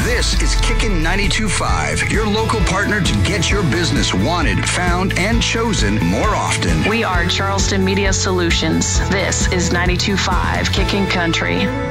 This is Kickin' 92.5, your local partner to get your business wanted, found, and chosen more often. We are Charleston Media Solutions. This is 92.5 Kicking Country.